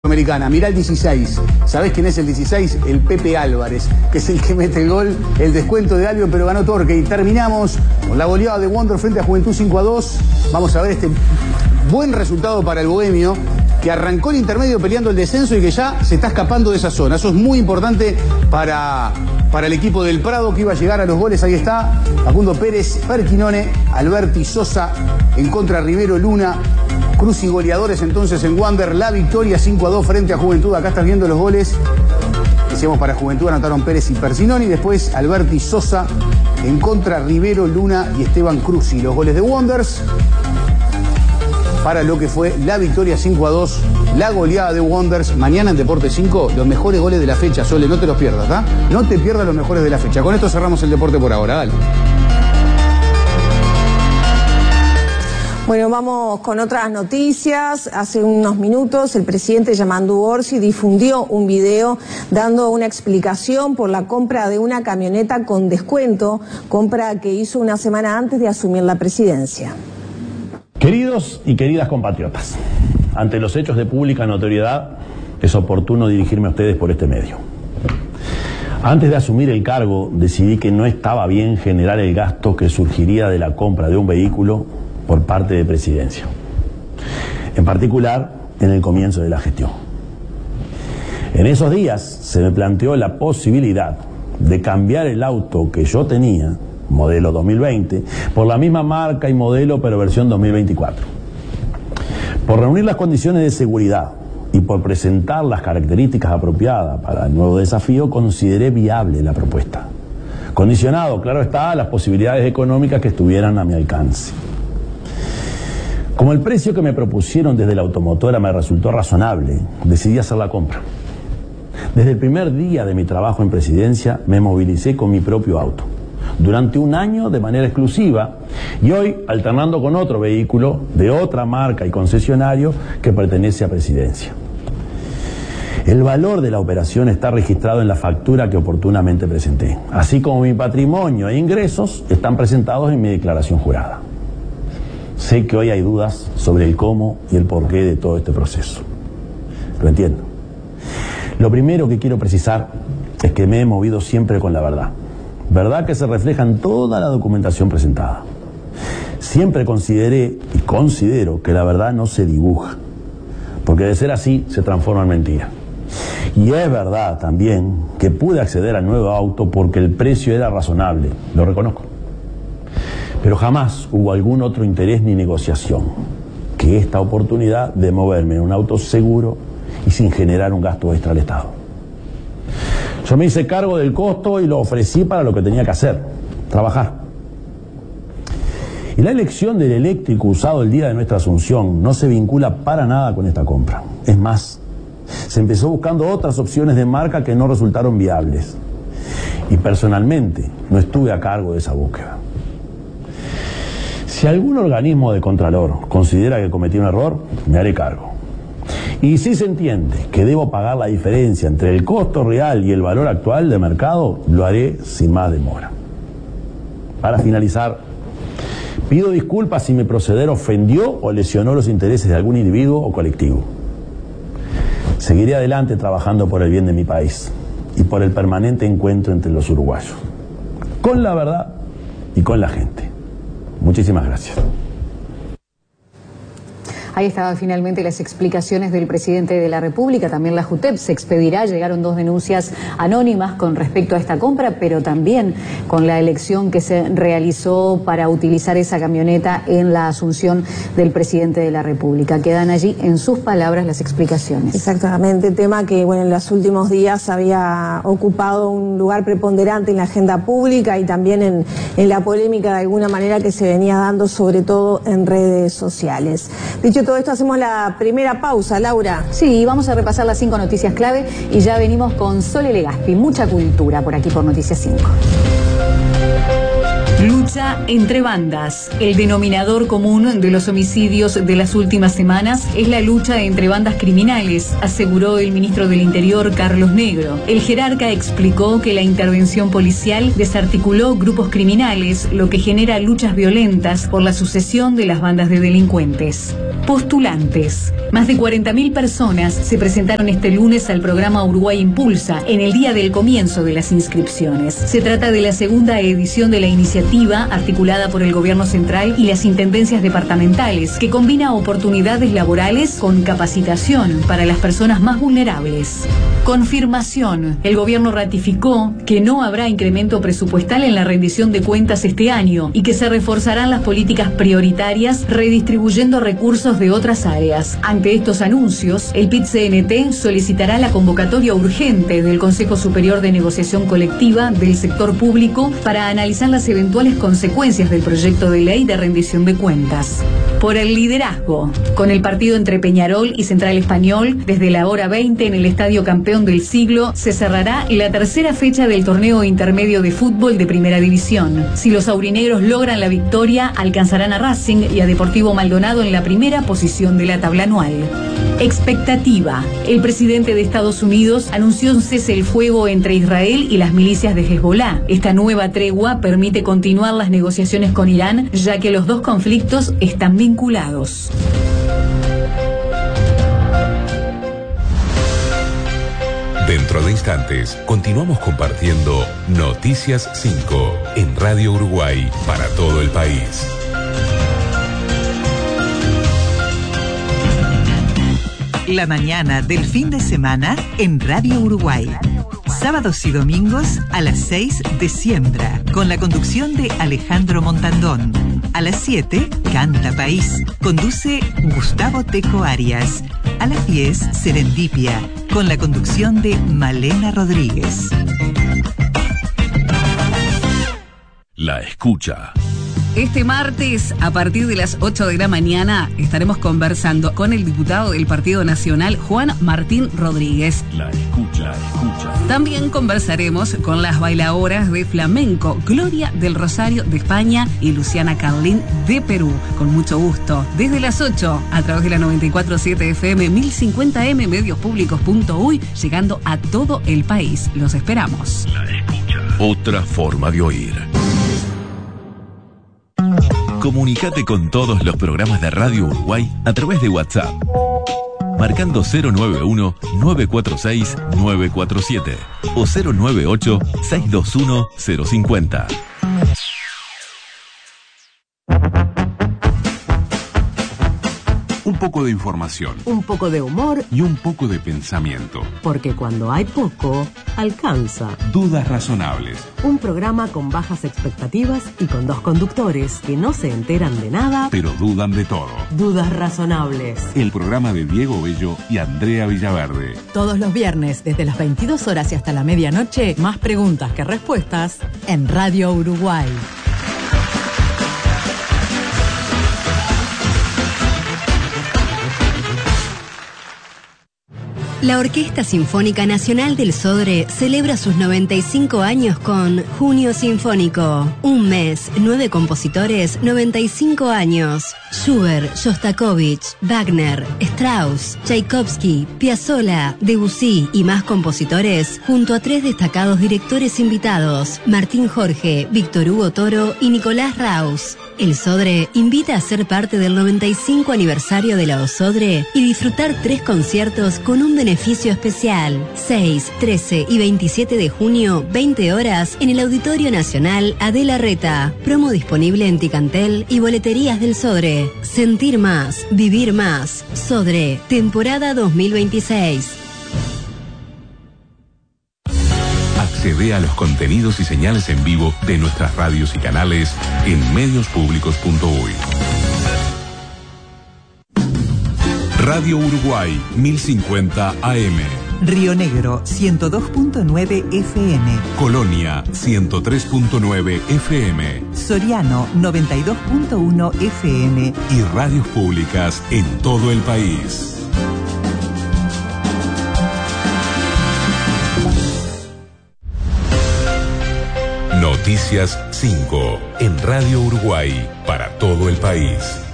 Americana. Mirá el 16. ¿Sabés quién es el 16? El Pepe Álvarez, que es el que mete el gol, el descuento de Albion, pero ganó Torque. Y terminamos con la goleada de Wander frente a Juventud 5-2. Vamos a ver este buen resultado para el Bohemio, que arrancó el intermedio peleando el descenso y que ya se está escapando de esa zona. Eso es muy importante para el equipo del Prado, que iba a llegar a los goles. Ahí está Facundo Pérez, Perquinone, Alberti Sosa, en contra Rivero Luna, Cruz y goleadores entonces en Wander. La victoria 5-2 frente a Juventud. Acá estás viendo los goles. Decíamos, para Juventud anotaron Pérez y Persinoni. Después Alberti Sosa, en contra Rivero Luna y Esteban Cruz. Y los goles de Wanders para lo que fue la victoria 5-2, la goleada de Wanders. Mañana en Deporte 5, los mejores goles de la fecha, Sole, no te los pierdas, ¿ah? No te pierdas los mejores de la fecha. Con esto cerramos el deporte por ahora, dale. Bueno, vamos con otras noticias. Hace unos minutos el presidente Yamandu Orsi difundió un video dando una explicación por la compra de una camioneta con descuento, compra que hizo una semana antes de asumir la presidencia. Queridos y queridas compatriotas, ante los hechos de pública notoriedad es oportuno dirigirme a ustedes por este medio. Antes de asumir el cargo decidí que no estaba bien generar el gasto que surgiría de la compra de un vehículo por parte de Presidencia, en particular en el comienzo de la gestión. En esos días se me planteó la posibilidad de cambiar el auto que yo tenía, modelo 2020, por la misma marca y modelo pero versión 2024. Por reunir las condiciones de seguridad y por presentar las características apropiadas para el nuevo desafío, consideré viable la propuesta, condicionado, claro está, a las posibilidades económicas que estuvieran a mi alcance. Como el precio que me propusieron desde la automotora me resultó razonable, decidí hacer la compra. Desde el primer día de mi trabajo en Presidencia me movilicé con mi propio auto, durante un año de manera exclusiva, y hoy alternando con otro vehículo de otra marca y concesionario que pertenece a Presidencia. El valor de la operación está registrado en la factura que oportunamente presenté, así como mi patrimonio e ingresos están presentados en mi declaración jurada. Sé que hoy hay dudas sobre el cómo y el porqué de todo este proceso. Lo entiendo. Lo primero que quiero precisar es que me he movido siempre con la verdad. Verdad que se refleja en toda la documentación presentada. Siempre consideré y considero que la verdad no se dibuja, porque de ser así se transforma en mentira. Y es verdad también que pude acceder al nuevo auto porque el precio era razonable, lo reconozco. Pero jamás hubo algún otro interés ni negociación que esta oportunidad de moverme en un auto seguro y sin generar un gasto extra al Estado. Yo me hice cargo del costo y lo ofrecí para lo que tenía que hacer, trabajar. Y la elección del eléctrico usado el día de nuestra asunción no se vincula para nada con esta compra. Es más, se empezó buscando otras opciones de marca que no resultaron viables. Y personalmente no estuve a cargo de esa búsqueda. Si algún organismo de Contralor considera que cometí un error, me haré cargo. Y si se entiende que debo pagar la diferencia entre el costo real y el valor actual de mercado, lo haré sin más demora. Para finalizar, pido disculpas si mi proceder ofendió o lesionó los intereses de algún individuo o colectivo. Seguiré adelante trabajando por el bien de mi país y por el permanente encuentro entre los uruguayos, con la verdad y con la gente. Muchísimas gracias. Ahí estaban finalmente las explicaciones del presidente de la República. También la JUTEP se expedirá. Llegaron 2 denuncias anónimas con respecto a esta compra, pero también con la elección que se realizó para utilizar esa camioneta en la asunción del presidente de la República. Quedan allí, en sus palabras, las explicaciones. Exactamente, tema que bueno, en los últimos días había ocupado un lugar preponderante en la agenda pública y también en la polémica de alguna manera que se venía dando, sobre todo en redes sociales. Dicho todo esto, hacemos la primera pausa, Laura. Sí, vamos a repasar las 5 noticias clave y ya venimos con Sole Legaspi. Mucha cultura por aquí por Noticias 5. lucha entre bandas. El denominador común de los homicidios de las últimas semanas es la lucha entre bandas criminales, aseguró el ministro del Interior, Carlos Negro. El jerarca explicó que la intervención policial desarticuló grupos criminales, lo que genera luchas violentas por la sucesión de las bandas de delincuentes. Postulantes. Más de 40.000 personas se presentaron este lunes al programa Uruguay Impulsa, en el día del comienzo de las inscripciones. Se trata de la segunda edición de la iniciativa articulada por el Gobierno Central y las intendencias departamentales, que combina oportunidades laborales con capacitación para las personas más vulnerables. Confirmación. El gobierno ratificó que no habrá incremento presupuestal en la rendición de cuentas este año y que se reforzarán las políticas prioritarias redistribuyendo recursos de otras áreas. Ante estos anuncios, el PIT-CNT solicitará la convocatoria urgente del Consejo Superior de Negociación Colectiva del sector público para analizar las eventuales consecuencias del proyecto de ley de rendición de cuentas. Por el liderazgo. Con el partido entre Peñarol y Central Español, desde la hora 20 en el Estadio Campeón del Siglo, se cerrará la tercera fecha del torneo intermedio de fútbol de Primera División. Si los aurinegros logran la victoria, alcanzarán a Racing y a Deportivo Maldonado en la primera posición de la tabla anual. Expectativa. El presidente de Estados Unidos anunció un cese el fuego entre Israel y las milicias de Hezbolá. Esta nueva tregua permite continuar las negociaciones con Irán, ya que los dos conflictos están vinculados. Dentro de instantes, continuamos compartiendo Noticias 5 en Radio Uruguay para todo el país. La mañana del fin de semana en Radio Uruguay. Sábados y domingos a las 6 de Siembra, con la conducción de Alejandro Montandón. A las 7, Canta País. Conduce Gustavo Teco Arias. A las 10, Serendipia, con la conducción de Malena Rodríguez. La escucha. Este martes, a partir de las 8 de la mañana, estaremos conversando con el diputado del Partido Nacional, Juan Martín Rodríguez. La escucha, escucha. También conversaremos con las bailadoras de flamenco, Gloria del Rosario de España y Luciana Carlín de Perú. Con mucho gusto. Desde las 8, a través de la 94.7 FM, 1050M, mediospublicos.uy, llegando a todo el país. Los esperamos. La escucha. Otra forma de oír. Comunicate con todos los programas de Radio Uruguay a través de WhatsApp, marcando 091-946-947 o 098-621-050. Un poco de información, un poco de humor y un poco de pensamiento. Porque cuando hay poco, alcanza. Dudas razonables. Un programa con bajas expectativas y con dos conductores que no se enteran de nada, pero dudan de todo. Dudas razonables. El programa de Diego Bello y Andrea Villaverde. Todos los viernes, desde las 22 horas y hasta la medianoche, más preguntas que respuestas en Radio Uruguay. La Orquesta Sinfónica Nacional del Sodre celebra sus 95 años con Junio Sinfónico. Un mes, 9 compositores, 95 años. Schubert, Shostakovich, Wagner, Strauss, Tchaikovsky, Piazzolla, Debussy y más compositores, junto a 3 destacados directores invitados, Martín Jorge, Víctor Hugo Toro y Nicolás Raus. El Sodre invita a ser parte del 95 aniversario de la OSODRE y disfrutar 3 conciertos con un beneficio especial. 6, 13 y 27 de junio, 20 horas, en el Auditorio Nacional Adela Reta. Promo disponible en Ticantel y boleterías del Sodre. Sentir más, vivir más. Sodre, temporada 2026. Accede a los contenidos y señales en vivo de nuestras radios y canales en mediospublicos.uy. Radio Uruguay 1050 AM. Río Negro 102.9 FM. Colonia 103.9 FM. Soriano 92.1 FM. Y radios públicas en todo el país. Noticias Noticias 5 en Radio Uruguay para todo el país.